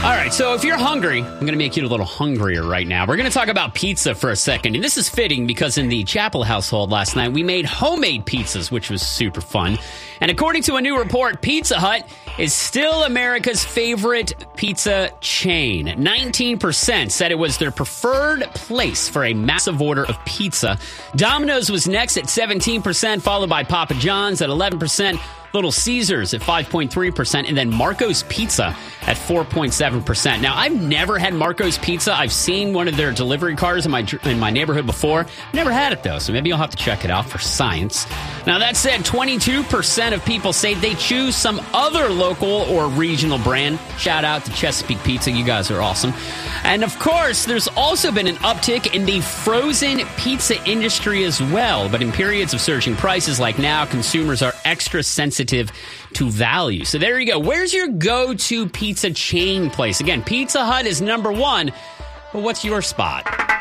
All right, so if you're hungry, I'm going to make you a little hungrier right now. We're going to talk about pizza for a second. And this is fitting because in the Chappell household last night, we made homemade pizzas, which was super fun. And according to a new report, Pizza Hut is still America's favorite pizza chain. 19% said it was their preferred place for a massive order of pizza. Domino's was next at 17%, followed by Papa John's at 11%. Little Caesars at 5.3%, and then Marco's Pizza at 4.7%. Now, I've never had Marco's Pizza. I've seen one of their delivery cars in my neighborhood before. Never had it, though, so maybe I'll have to check it out for science. Now, that said, 22% of people say they choose some other local or regional brand. Shout out to Chesapeake Pizza. You guys are awesome. And, of course, there's also been an uptick in the frozen pizza industry as well. But in periods of surging prices like now, consumers are extra sensitive to value. So there you go. Where's your go-to pizza chain place? Again, Pizza Hut is number one, but what's your spot?